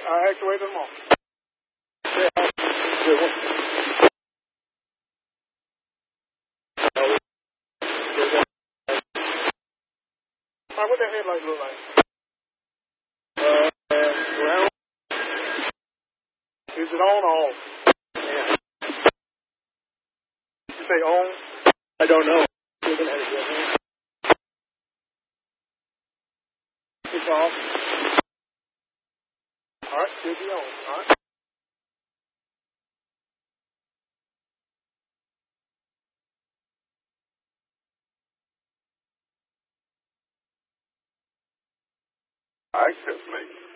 I activated them all. Good one. All right, what that headlight look like? Ground. Is it on or off? Yeah. You say on? I don't know. It's off. All right, should be on. All right. Access me.